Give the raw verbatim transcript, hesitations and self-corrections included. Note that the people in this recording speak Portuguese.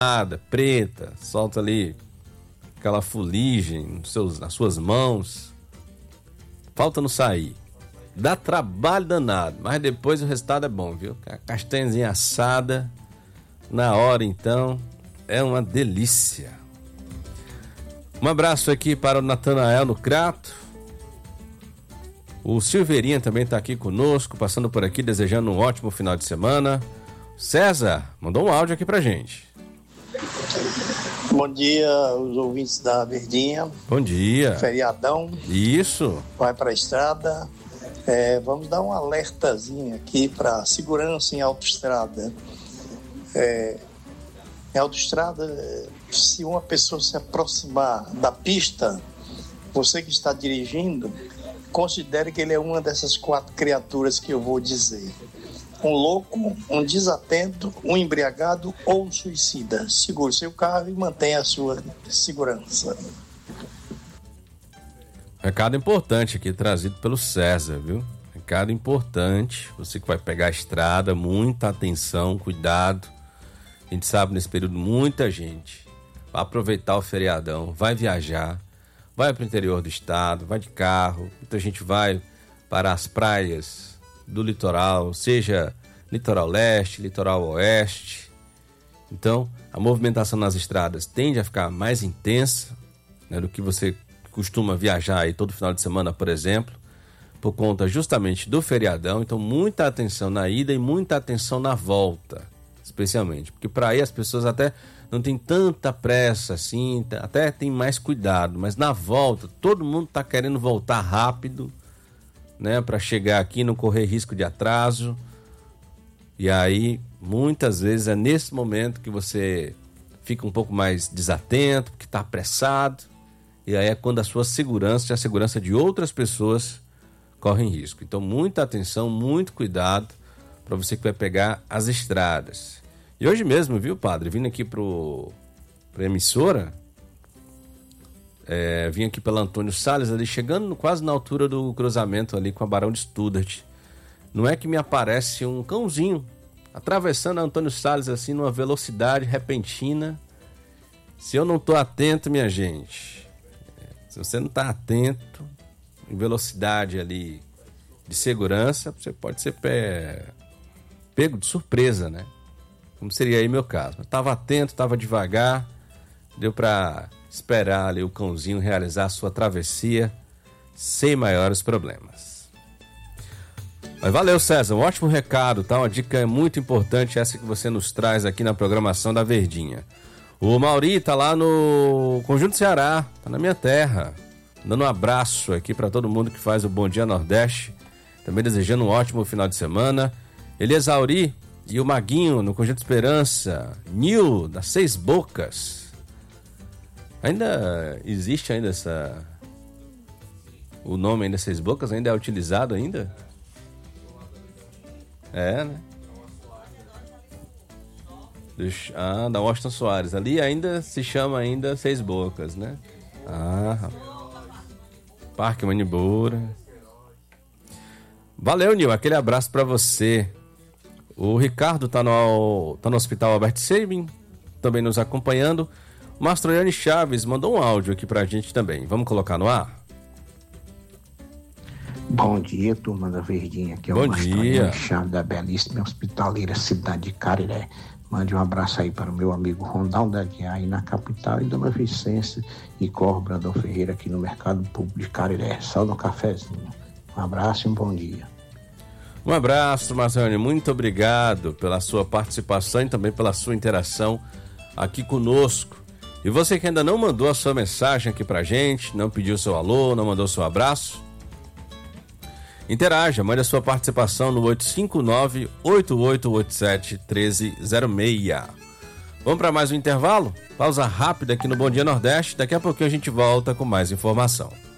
preta, solta ali aquela fuligem nos seus, nas suas mãos. Falta não sair. Dá trabalho danado, mas depois o resultado é bom, viu? A castanhazinha assada, na hora então, é uma delícia. Um abraço aqui para o Natanael no Crato. O Silveirinha também está aqui conosco, passando por aqui, desejando um ótimo final de semana. César, mandou um áudio aqui pra gente. Bom dia, os ouvintes da Verdinha. Bom dia. Feriadão. Isso. Vai para a estrada. É, vamos dar um alertazinho aqui para segurança em autoestrada. É, em autoestrada, se uma pessoa se aproximar da pista, você que está dirigindo, considere que ele é uma dessas quatro criaturas que eu vou dizer. Um louco, um desatento, um embriagado ou um suicida. Segure seu carro e mantenha a sua segurança. Recado importante aqui trazido pelo César, viu? Recado importante. Você que vai pegar a estrada, muita atenção, cuidado. A gente sabe nesse período muita gente vai aproveitar o feriadão, vai viajar, vai para o interior do estado, vai de carro. Muita gente vai para as praias do litoral, seja litoral leste, litoral oeste. Então, a movimentação nas estradas tende a ficar mais intensa, né, do que você costuma viajar aí todo final de semana, por exemplo, por conta justamente do feriadão. Então, muita atenção na ida e muita atenção na volta, especialmente, porque para aí as pessoas até não tem tanta pressa assim, até tem mais cuidado, mas na volta todo mundo está querendo voltar rápido, né, para chegar aqui, não correr risco de atraso. E aí, muitas vezes é nesse momento que você fica um pouco mais desatento, porque está apressado. E aí é quando a sua segurança e a segurança de outras pessoas correm risco. Então, muita atenção, muito cuidado para você que vai pegar as estradas. E hoje mesmo, viu, padre, vindo aqui para a emissora, é, vim aqui pela Antônio Salles, ali chegando quase na altura do cruzamento ali com a Barão de Studart. Não é que me aparece um cãozinho atravessando a Antônio Salles assim numa velocidade repentina. Se eu não estou atento, minha gente, se você não está atento em velocidade ali de segurança, você pode ser pé, pego de surpresa, né? Como seria aí meu caso. Eu estava atento, estava devagar, deu para esperar ali o cãozinho realizar a sua travessia sem maiores problemas. Mas valeu, César, um ótimo recado, tá? Uma dica muito importante essa que você nos traz aqui na programação da Verdinha. O Mauri tá lá no Conjunto Ceará, tá na minha terra, dando um abraço aqui para todo mundo que faz o Bom Dia Nordeste, também desejando um ótimo final de semana. Eliesauri e o Maguinho no Conjunto Esperança, Nil das Seis Bocas. Ainda existe ainda essa... O nome ainda Seis Bocas ainda é utilizado ainda? É, né? Ah, da Washington Soares. Ali ainda se chama ainda Seis Bocas, né? Ah, Parque Manibura. Valeu, Nil. Aquele abraço pra você. O Ricardo tá no, tá no Hospital Albert Sabin, também nos acompanhando. O Mastroiane Chaves mandou um áudio aqui pra gente também. Vamos colocar no ar? Bom dia, turma da Verdinha. Aqui é Bom o Mastroiane dia. Chaves da belíssima hospitaleira cidade de Cariré. Mande um abraço aí para o meu amigo Ronaldo Aguiar aí na capital e Dona Vicência e Corro Brandão Ferreira aqui no Mercado Público de Cariré. Só no cafezinho. Um abraço e um bom dia. Um abraço, Marcelo, muito obrigado pela sua participação e também pela sua interação aqui conosco. E você que ainda não mandou a sua mensagem aqui pra gente, não pediu seu alô, não mandou seu abraço, interaja, mande a sua participação no oito cinco nove, oito oito oito sete, um três zero seis. Vamos para mais um intervalo? Pausa rápida aqui no Bom Dia Nordeste, daqui a pouquinho a gente volta com mais informação.